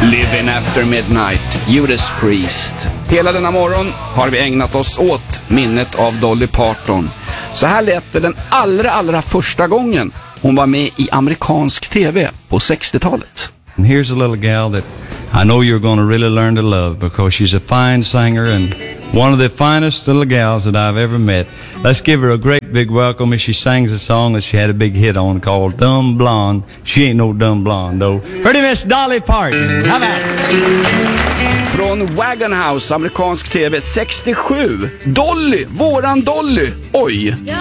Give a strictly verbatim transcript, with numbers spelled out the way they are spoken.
Living After Midnight, Judas Priest. Hela denna morgon har vi ägnat oss åt minnet av Dolly Parton. Så här lät det den allra, allra första gången hon var med i amerikansk tv på sextiotalet. And here's a little gal that I know you're going to really learn to love because she's a fine singer and one of the finest little gals that I've ever met. Let's give her a great big welcome as she sings a song that she had a big hit on called Dumb Blonde. She ain't no dumb blonde though. Pretty Miss Dolly Parton. How about it? Från Wagon House, amerikansk tv, sextiosju. Dolly, våran Dolly. Oj.